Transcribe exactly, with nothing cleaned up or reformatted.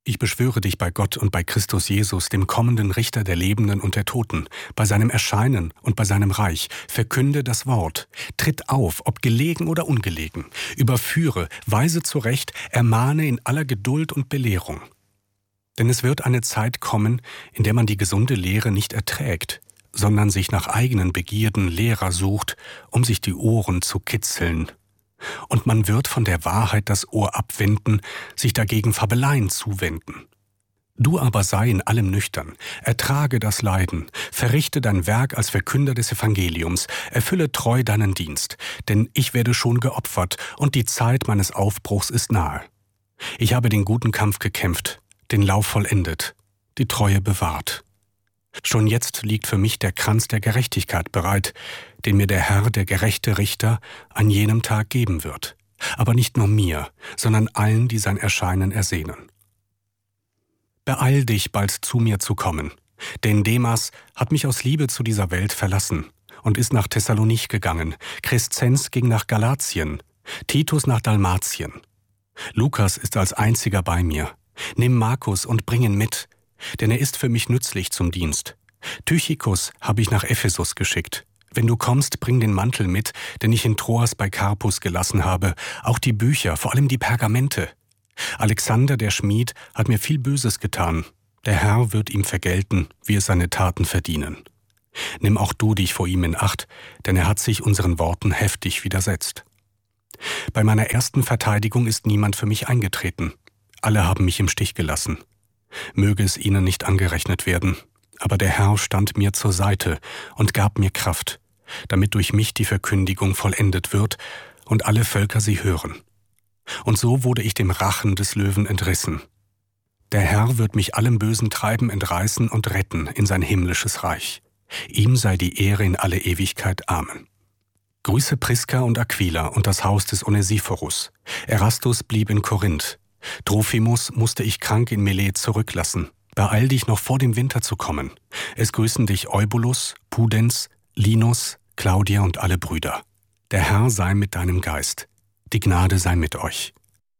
Ich beschwöre dich bei Gott und bei Christus Jesus, dem kommenden Richter der Lebenden und der Toten, bei seinem Erscheinen und bei seinem Reich, verkünde das Wort, tritt auf, ob gelegen oder ungelegen, überführe, weise zurecht, ermahne in aller Geduld und Belehrung. Denn es wird eine Zeit kommen, in der man die gesunde Lehre nicht erträgt, sondern sich nach eigenen Begierden Lehrer sucht, um sich die Ohren zu kitzeln. Und man wird von der Wahrheit das Ohr abwenden, sich dagegen Fabeleien zuwenden. Du aber sei in allem nüchtern, ertrage das Leiden, verrichte dein Werk als Verkünder des Evangeliums, erfülle treu deinen Dienst, denn ich werde schon geopfert und die Zeit meines Aufbruchs ist nahe. Ich habe den guten Kampf gekämpft, den Lauf vollendet, die Treue bewahrt. Schon jetzt liegt für mich der Kranz der Gerechtigkeit bereit, den mir der Herr, der gerechte Richter, an jenem Tag geben wird. Aber nicht nur mir, sondern allen, die sein Erscheinen ersehnen. Beeil dich, bald zu mir zu kommen, denn Demas hat mich aus Liebe zu dieser Welt verlassen und ist nach Thessalonich gegangen, Crescens ging nach Galatien, Titus nach Dalmatien. Lukas ist als einziger bei mir. Nimm Markus und bring ihn mit, denn er ist für mich nützlich zum Dienst. Tychikus habe ich nach Ephesus geschickt. Wenn du kommst, bring den Mantel mit, den ich in Troas bei Karpus gelassen habe, auch die Bücher, vor allem die Pergamente. Alexander, der Schmied, hat mir viel Böses getan. Der Herr wird ihm vergelten, wie es seine Taten verdienen. Nimm auch du dich vor ihm in Acht, denn er hat sich unseren Worten heftig widersetzt. Bei meiner ersten Verteidigung ist niemand für mich eingetreten. Alle haben mich im Stich gelassen. Möge es ihnen nicht angerechnet werden, aber der Herr stand mir zur Seite und gab mir Kraft, damit durch mich die Verkündigung vollendet wird und alle Völker sie hören. Und so wurde ich dem Rachen des Löwen entrissen. Der Herr wird mich allem bösen Treiben entreißen und retten in sein himmlisches Reich. Ihm sei die Ehre in alle Ewigkeit. Amen. Grüße Priska und Aquila und das Haus des Onesiphorus. Erastus blieb in Korinth. Trophimus musste ich krank in Milet zurücklassen. Beeil dich, noch vor dem Winter zu kommen. Es grüßen dich Eubulus, Pudens, Linus, Claudia und alle Brüder. Der Herr sei mit deinem Geist. Die Gnade sei mit euch.